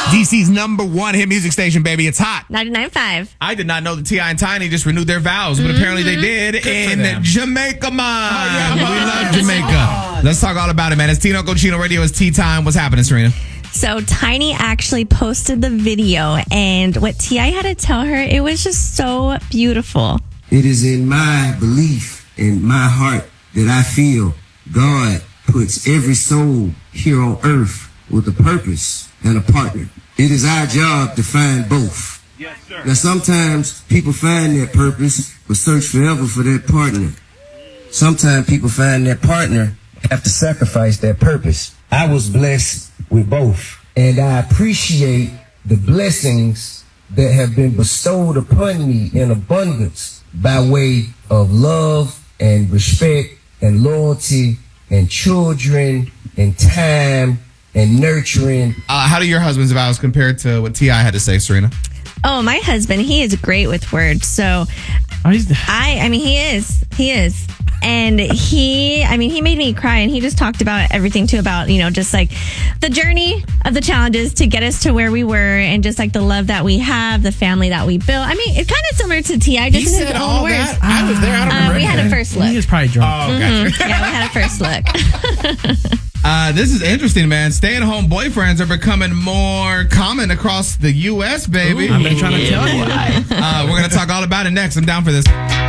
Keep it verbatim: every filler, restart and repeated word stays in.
D C's number one hit music station, baby. It's hot. ninety-nine point five. I did not know that T I and Tiny just renewed their vows, but mm-hmm. apparently they did Good in Jamaica, man. Oh, yeah, we love Jamaica. Let's talk all about it, man. It's Tino Cochino Radio. It's tea time. What's happening, Serena? So Tiny actually posted the video, and what T I had to tell her, it was just so beautiful. It is in my belief, in my heart, that I feel God puts every soul here on earth with a purpose and a partner. It is our job to find both. Yes, sir. Now, sometimes people find their purpose but search forever for their partner. Sometimes people find their partner have to sacrifice their purpose. I was blessed with both, and I appreciate the blessings that have been bestowed upon me in abundance by way of love and respect and loyalty and children and time and nurturing. Uh, how do your husband's vows compare to what T I had to say, Serena? Oh, my husband, he is great with words. So I, I mean, he is, he is. And he, I mean, he made me cry, and he just talked about everything too, about, you know, just like the journey of the challenges to get us to where we were, and just like the love that we have, the family that we built. I mean, it's kind of similar to T I, just he in his said own all words. That? I was there. I don't uh, remember. We had a first look. He was probably drunk. Oh, gotcha. Mm-hmm. Yeah, we had a first look. Uh, this is interesting, man. Stay-at-home boyfriends are becoming more common across the U S, baby. Ooh, I've been trying to tell you. Uh, we're going to talk all about it next. I'm down for this.